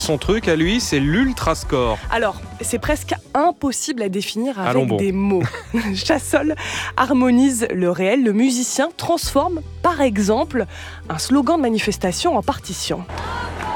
Son truc à lui, c'est l'ultrascore. Alors, c'est presque impossible à définir avec Allons bon. des mots. Chassol harmonise le réel. Le musicien transforme, par exemple, un slogan de manifestation en partition.